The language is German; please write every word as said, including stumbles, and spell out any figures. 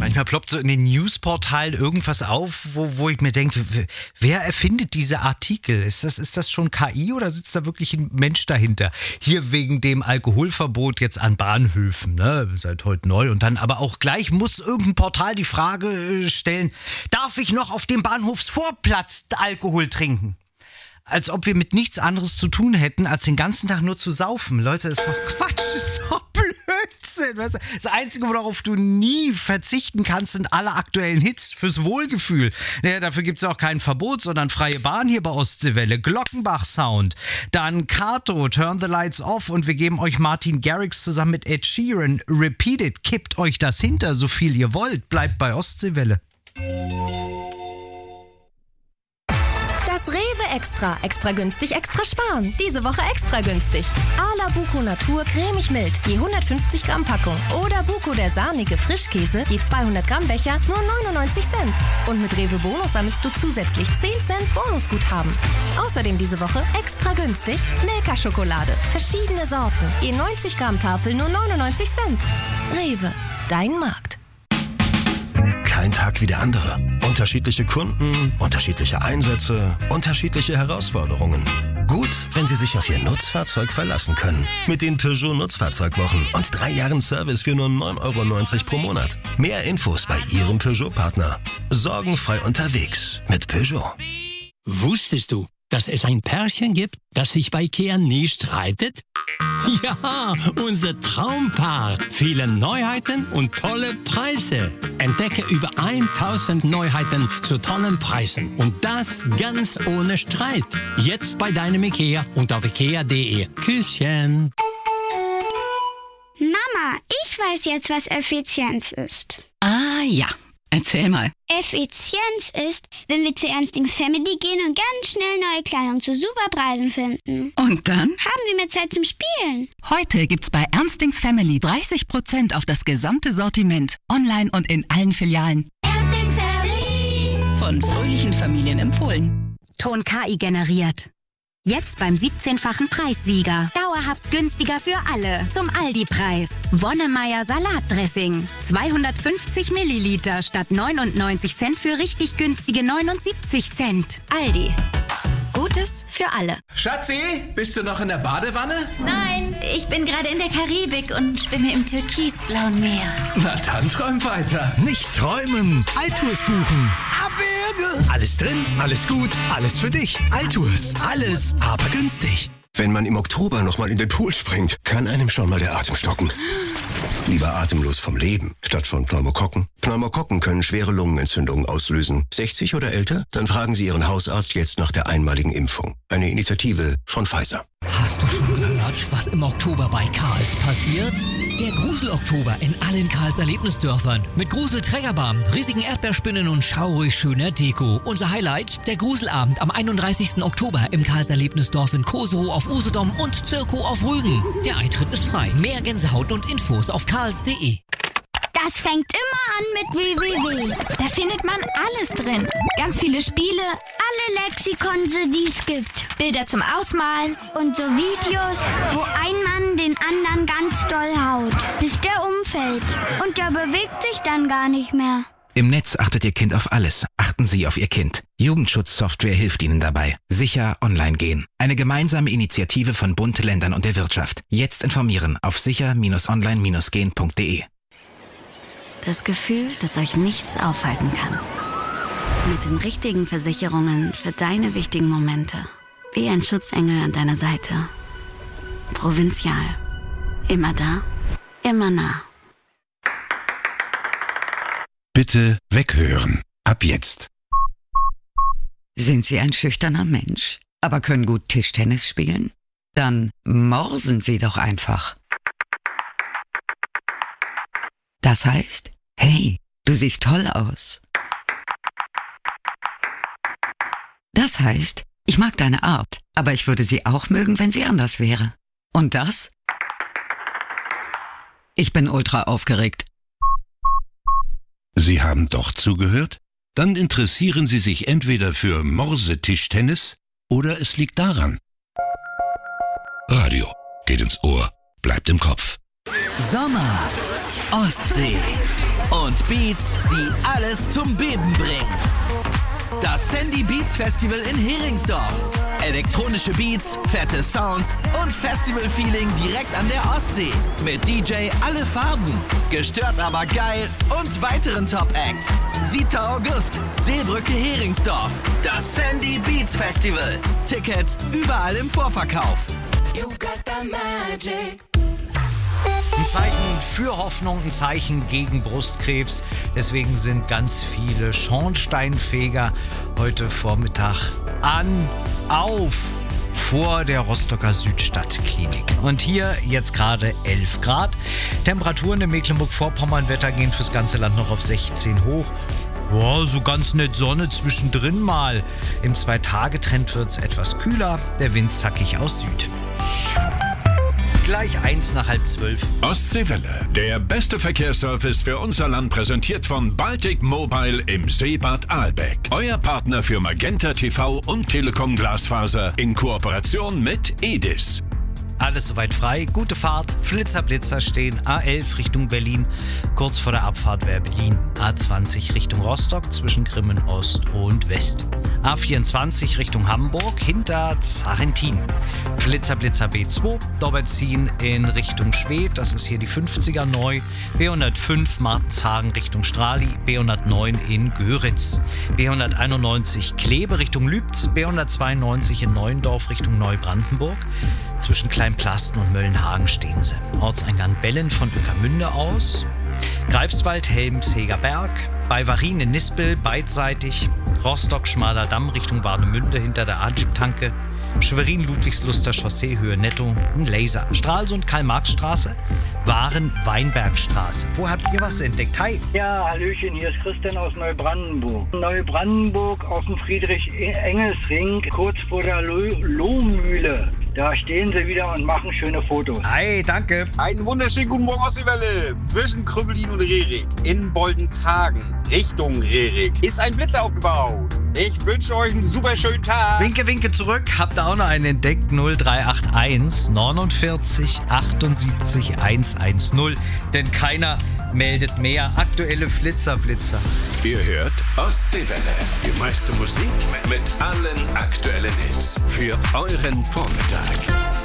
manchmal ploppt so in den Newsportalen irgendwas auf, wo, wo ich mir denke, wer erfindet diese Artikel? Ist das, ist das schon K I oder sitzt da wirklich ein Mensch dahinter? Hier wegen dem Alkoholverbot jetzt an Bahnhöfen, ne? Seit heute neu. Und dann aber auch gleich muss irgendein Portal die Frage stellen, darf ich noch auf dem Bahnhofsvorplatz Alkohol trinken? Als ob wir mit nichts anderes zu tun hätten, als den ganzen Tag nur zu saufen. Leute, das ist doch Quatsch, das ist doch Blödsinn. Weißt du? Das Einzige, worauf du nie verzichten kannst, sind alle aktuellen Hits fürs Wohlgefühl. Naja, dafür gibt es auch kein Verbot, sondern freie Bahn hier bei Ostseewelle. Glockenbach-Sound. Dann Kato, Turn the Lights Off. Und wir geben euch Martin Garrix zusammen mit Ed Sheeran. Repeat it, kippt euch das hinter, so viel ihr wollt. Bleibt bei Ostseewelle. Das Rewe Extra. Extra günstig, extra sparen. Diese Woche extra günstig. Arla Buko Natur cremig mild, je hundertfünfzig Gramm Packung. Oder Buko der sahnige Frischkäse, je zweihundert Gramm Becher, nur neunundneunzig Cent. Und mit Rewe Bonus sammelst du zusätzlich zehn Cent Bonusguthaben. Außerdem diese Woche extra günstig Milka-Schokolade. Verschiedene Sorten, je neunzig Gramm Tafel, nur neunundneunzig Cent. Rewe, dein Markt. Kein Tag wie der andere. Unterschiedliche Kunden, unterschiedliche Einsätze, unterschiedliche Herausforderungen. Gut, wenn Sie sich auf Ihr Nutzfahrzeug verlassen können. Mit den Peugeot Nutzfahrzeugwochen und drei Jahren Service für nur neun Euro neunzig pro Monat. Mehr Infos bei Ihrem Peugeot-Partner. Sorgenfrei unterwegs mit Peugeot. Wusstest du, dass es ein Pärchen gibt, das sich bei Ikea nie streitet? Ja, unser Traumpaar. Viele Neuheiten und tolle Preise. Entdecke über tausend Neuheiten zu tollen Preisen. Und das ganz ohne Streit. Jetzt bei deinem Ikea und auf ikea punkt de. Küsschen. Mama, ich weiß jetzt, was Effizienz ist. Ah ja, erzähl mal. Effizienz ist, wenn wir zu Ernstings Family gehen und ganz schnell neue Kleidung zu super Preisen finden. Und dann? Haben wir mehr Zeit zum Spielen. Heute gibt's bei Ernstings Family dreißig Prozent auf das gesamte Sortiment. Online und in allen Filialen. Ernstings Family. Von fröhlichen Familien empfohlen. Ton K I generiert. Jetzt beim siebzehnfachen Preissieger. Dauerhaft günstiger für alle. Zum Aldi-Preis. Wonnemeier Salatdressing. zweihundertfünfzig Milliliter statt neunundneunzig Cent für richtig günstige neunundsiebzig Cent. Aldi. Gutes für alle. Schatzi, bist du noch in der Badewanne? Nein, ich bin gerade in der Karibik und schwimme im türkisblauen Meer. Na dann träum weiter. Nicht träumen, Altours buchen. Abwürge. Alles drin, alles gut, alles für dich. Altours, alles, aber günstig. Wenn man im Oktober nochmal in den Pool springt, kann einem schon mal der Atem stocken. Lieber atemlos vom Leben, statt von Pneumokokken. Pneumokokken können schwere Lungenentzündungen auslösen. sechzig oder älter? Dann fragen Sie Ihren Hausarzt jetzt nach der einmaligen Impfung. Eine Initiative von Pfizer. Hast du schon gehört, was im Oktober bei Karls passiert? Der Grusel-Oktober in allen Karls Erlebnisdörfern. Mit Grusel-Trägerbahn, riesigen Erdbeerspinnen und schaurig schöner Deko. Unser Highlight, der Gruselabend am einunddreißigsten Oktober im Karls Erlebnisdorf in Koserow auf Usedom und Zirkow auf Rügen. Der Eintritt ist frei. Mehr Gänsehaut und Infos auf karls punkt de. Das fängt immer an mit www. Da findet man alles drin. Ganz viele Spiele, Alle Lexikonse, die es gibt. Bilder zum Ausmalen Und so Videos, wo ein Mann den anderen ganz doll haut, bis der umfällt. Und der bewegt sich dann gar nicht mehr. Im Netz achtet Ihr Kind auf alles. Achten Sie auf Ihr Kind. Jugendschutzsoftware hilft Ihnen dabei. Sicher online gehen. Eine gemeinsame Initiative von Bund, Ländern und der Wirtschaft. Jetzt informieren auf sicher Bindestrich online gehen punkt de. Das Gefühl, dass euch nichts aufhalten kann. Mit den richtigen Versicherungen für deine wichtigen Momente. Wie ein Schutzengel an deiner Seite. Provinzial. Immer da, immer nah. Bitte weghören. Ab jetzt. Sind Sie ein schüchterner Mensch, aber können gut Tischtennis spielen? Dann morsen Sie doch einfach. Das heißt, hey, du siehst toll aus. Das heißt, ich mag deine Art, aber ich würde sie auch mögen, wenn sie anders wäre. Und das? Ich bin ultra aufgeregt. Sie haben doch zugehört? Dann interessieren Sie sich entweder für Morsetischtennis oder es liegt daran. Radio geht ins Ohr, bleibt im Kopf. Sommer. Ostsee. Und Beats, die alles zum Beben bringen. Das Sandy Beats Festival in Heringsdorf. Elektronische Beats, fette Sounds und Festival-Feeling direkt an der Ostsee. Mit D J alle Farben, gestört aber geil und weiteren Top-Acts. siebter August, Seebrücke Heringsdorf. Das Sandy Beats Festival. Tickets überall im Vorverkauf. You got that magic. Ein Zeichen für Hoffnung, ein Zeichen gegen Brustkrebs. Deswegen sind ganz viele Schornsteinfeger heute Vormittag an, auf, vor der Rostocker Südstadtklinik. Und hier jetzt gerade elf Grad. Temperaturen in Mecklenburg-Vorpommern-Wetter gehen fürs ganze Land noch auf sechzehn hoch. Boah, so ganz nett Sonne zwischendrin mal. Im Zwei-Tage-Trend wird es etwas kühler, der Wind zackig aus Süd. Gleich eins nach halb zwölf. Ostseewelle, der beste Verkehrsservice für unser Land, präsentiert von Baltic Mobile im Seebad Ahlbeck. Euer Partner für Magenta T V und Telekom Glasfaser in Kooperation mit E D I S. Alles soweit frei, gute Fahrt, Flitzer, Blitzer stehen, A elf Richtung Berlin, kurz vor der Abfahrt wäre Berlin, A zwanzig Richtung Rostock zwischen Grimmen Ost und West, A vierundzwanzig Richtung Hamburg hinter Zarentin, Flitzer, Blitzer B zwei, Dobberziehen in Richtung Schwedt, das ist hier die fünfziger neu, B hundertfünf Martenshagen Richtung Strali, B hundertneun in Göritz, B hunderteinundneunzig Kleve Richtung Lübz, B hundertzweiundneunzig in Neuendorf Richtung Neubrandenburg, zwischen Kleinplasten und Möllenhagen stehen sie. Ortseingang Bellen von Ueckermünde aus. Greifswald, Helmsheger Berg. Bei Varin in Nispel beidseitig. Rostock, Schmaler Damm Richtung Warnemünde hinter der Anschub-Tanke. Schwerin, Ludwigsluster Chaussee, Höhe Netto. Ein Laser. Stralsund, Karl-Marx-Straße. Waren, Weinbergstraße. Wo habt ihr was entdeckt? Hi. Ja, Hallöchen, hier ist Christian aus Neubrandenburg. Neubrandenburg auf dem Friedrich-Engels-Ring, kurz vor der Lohmühle. Da stehen sie wieder und machen schöne Fotos. Hi, danke. Einen wunderschönen guten Morgen aus der Welle. Zwischen Krüppelin und Rerik in Boldenshagen Richtung Rerik ist ein Blitzer aufgebaut. Ich wünsche euch einen super schönen Tag. Winke, winke zurück. Habt ihr auch noch einen entdeckt? null drei acht eins neunundvierzig achtundsiebzig hundertzehn. Denn keiner meldet mehr. Aktuelle Flitzer, Blitzer. Ihr hört Ostseewelle. Die meiste Musik mit allen aktuellen Hits für euren Vormittag.